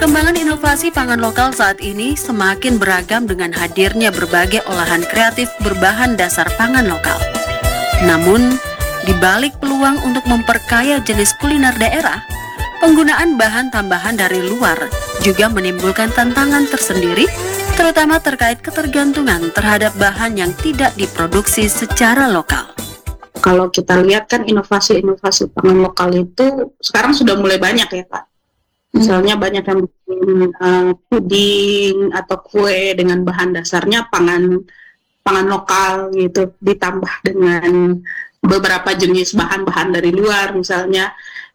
Perkembangan inovasi pangan lokal saat ini semakin beragam dengan hadirnya berbagai olahan kreatif berbahan dasar pangan lokal. Namun, di balik peluang untuk memperkaya jenis kuliner daerah, penggunaan bahan tambahan dari luar juga menimbulkan tantangan tersendiri, terutama terkait ketergantungan terhadap bahan yang tidak diproduksi secara lokal. Kalau kita lihat kan inovasi-inovasi pangan lokal itu sekarang sudah mulai banyak ya Kak. Misalnya banyak yang bikin puding atau kue dengan bahan dasarnya pangan lokal gitu, ditambah dengan beberapa jenis bahan-bahan dari luar, misalnya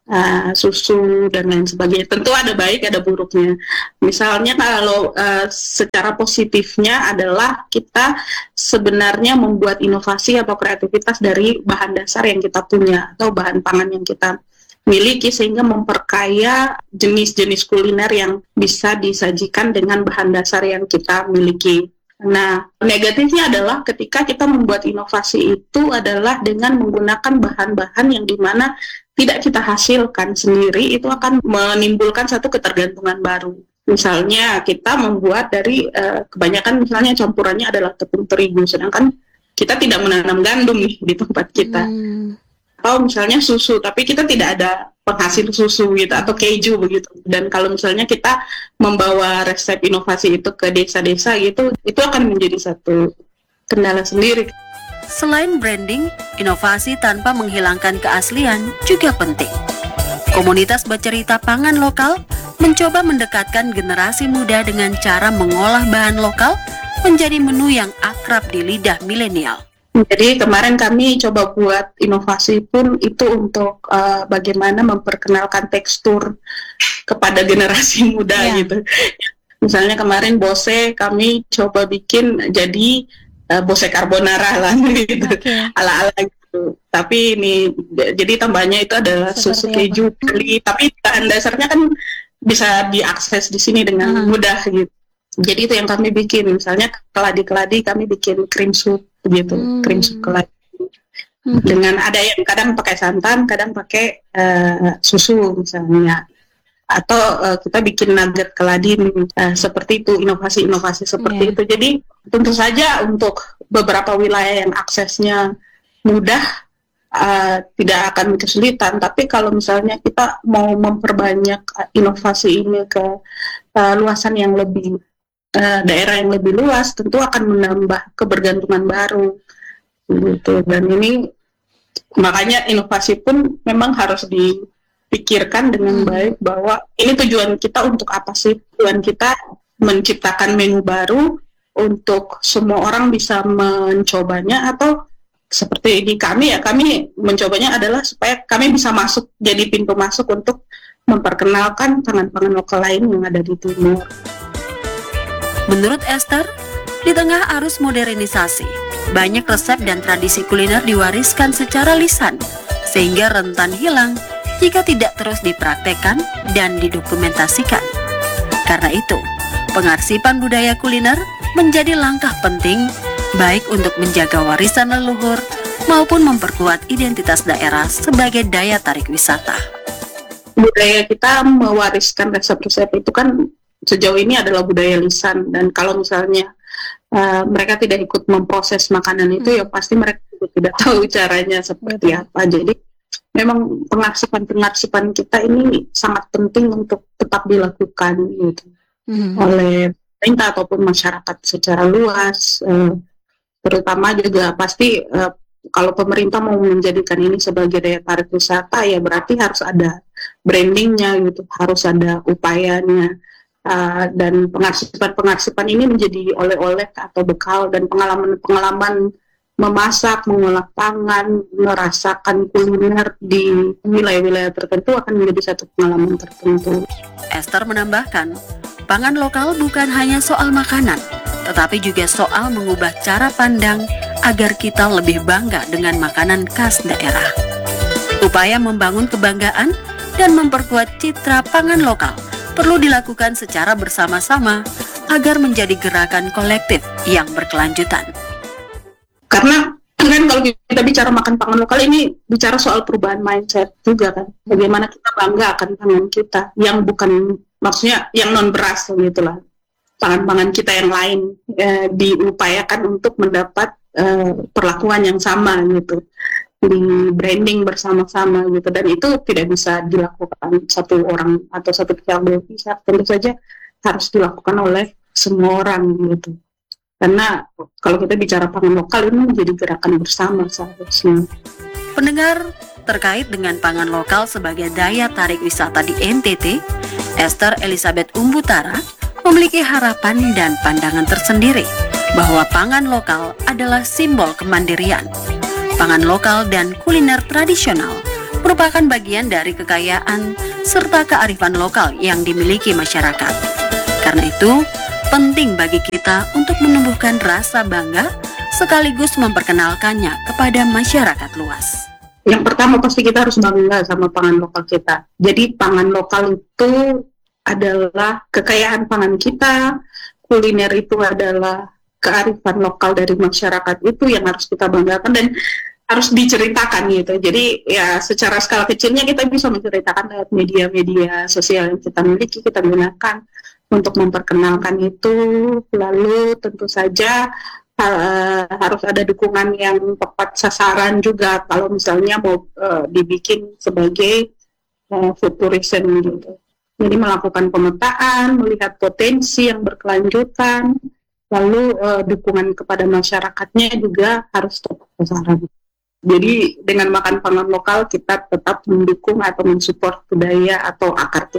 susu dan lain sebagainya. Tentu ada baik, ada buruknya. Misalnya kalau secara positifnya adalah kita sebenarnya membuat inovasi atau kreativitas dari bahan dasar yang kita punya atau bahan pangan yang kita miliki, sehingga memperkaya jenis-jenis kuliner yang bisa disajikan dengan bahan dasar yang kita miliki. Nah, negatifnya adalah ketika kita membuat inovasi itu adalah dengan menggunakan bahan-bahan yang dimana tidak kita hasilkan sendiri, itu akan menimbulkan satu ketergantungan baru. Misalnya kita membuat dari kebanyakan misalnya campurannya adalah tepung terigu, sedangkan kita tidak menanam gandum nih di tempat kita. Atau misalnya susu, tapi kita tidak ada penghasil susu gitu, atau keju begitu. Dan kalau misalnya kita membawa resep inovasi itu ke desa-desa gitu, itu akan menjadi satu kendala sendiri. Selain branding, inovasi tanpa menghilangkan keaslian juga penting. Komunitas bercerita pangan lokal mencoba mendekatkan generasi muda dengan cara mengolah bahan lokal menjadi menu yang akrab di lidah milenial. Jadi kemarin kami coba buat inovasi pun itu untuk bagaimana memperkenalkan tekstur kepada generasi muda gitu. Misalnya kemarin bose kami coba bikin jadi bose carbonara lah gitu, ala-ala gitu. Tapi ini jadi tambahnya itu adalah susu keju, tapi bahan dasarnya kan bisa diakses di sini dengan mudah gitu. Jadi itu yang kami bikin, misalnya keladi-keladi kami bikin cream soup gitu, cream soup keladi. Dengan ada yang kadang pakai santan, kadang pakai susu misalnya. Atau kita bikin nugget keladi seperti itu, inovasi-inovasi seperti itu. Jadi tentu saja untuk beberapa wilayah yang aksesnya mudah tidak akan kesulitan. Tapi kalau misalnya kita mau memperbanyak inovasi ini ke luasan yang lebih daerah yang lebih luas, tentu akan menambah kebergantungan baru gitu. Dan ini makanya inovasi pun memang harus dipikirkan dengan baik, bahwa ini tujuan kita untuk apa sih. Tujuan kita menciptakan menu baru untuk semua orang bisa mencobanya, atau seperti di kami ya, kami mencobanya adalah supaya kami bisa masuk, jadi pintu masuk untuk memperkenalkan pangan-pangan lokal lain yang ada di timur. Menurut Esther, di tengah arus modernisasi, banyak resep dan tradisi kuliner diwariskan secara lisan, sehingga rentan hilang jika tidak terus dipraktekkan dan didokumentasikan. Karena itu, pengarsipan budaya kuliner menjadi langkah penting baik untuk menjaga warisan leluhur maupun memperkuat identitas daerah sebagai daya tarik wisata. Budaya kita mewariskan resep-resep itu kan sejauh ini adalah budaya lisan, dan kalau misalnya mereka tidak ikut memproses makanan itu, ya pasti mereka tidak tahu caranya seperti apa. Jadi memang pengarsipan kita ini sangat penting untuk tetap dilakukan gitu oleh pemerintah ataupun masyarakat secara luas. Terutama juga pasti kalau pemerintah mau menjadikan ini sebagai daya tarik wisata, ya berarti harus ada brandingnya gitu, harus ada upayanya. Dan pengarsipan ini menjadi oleh-oleh atau bekal, dan pengalaman memasak, mengolah pangan, merasakan kuliner di wilayah-wilayah tertentu akan menjadi satu pengalaman tertentu. Esther menambahkan, pangan lokal bukan hanya soal makanan, tetapi juga soal mengubah cara pandang agar kita lebih bangga dengan makanan khas daerah. Upaya membangun kebanggaan dan memperkuat citra pangan lokal perlu dilakukan secara bersama-sama agar menjadi gerakan kolektif yang berkelanjutan. Karena kan kalau kita bicara makan pangan lokal ini bicara soal perubahan mindset juga kan. Bagaimana kita bangga akan pangan kita yang bukan maksudnya yang non beras gitulah, pangan-pangan kita yang lain diupayakan untuk mendapat perlakuan yang sama gitu, di branding bersama-sama gitu, dan itu tidak bisa dilakukan satu orang atau satu pihak, tentu saja harus dilakukan oleh semua orang gitu. Karena kalau kita bicara pangan lokal ini menjadi gerakan bersama seharusnya. Pendengar, terkait dengan pangan lokal sebagai daya tarik wisata di NTT, Esther Elizabeth Umbutara memiliki harapan dan pandangan tersendiri bahwa pangan lokal adalah simbol kemandirian. Pangan lokal dan kuliner tradisional merupakan bagian dari kekayaan serta kearifan lokal yang dimiliki masyarakat. Karena itu, penting bagi kita untuk menumbuhkan rasa bangga sekaligus memperkenalkannya kepada masyarakat luas. Yang pertama pasti kita harus bangga sama pangan lokal kita. Jadi pangan lokal itu adalah kekayaan pangan kita, kuliner itu adalah kearifan lokal dari masyarakat, itu yang harus kita banggakan dan harus diceritakan gitu. Jadi ya secara skala kecilnya kita bisa menceritakan lewat media-media sosial yang kita miliki, kita gunakan untuk memperkenalkan itu. Lalu tentu saja harus ada dukungan yang tepat sasaran juga kalau misalnya mau dibikin sebagai food tourism gitu. Jadi melakukan pemetaan, melihat potensi yang berkelanjutan, lalu dukungan kepada masyarakatnya juga harus tepat sasaran. Jadi dengan makan pangan lokal kita tetap mendukung atau mensupport budaya atau akar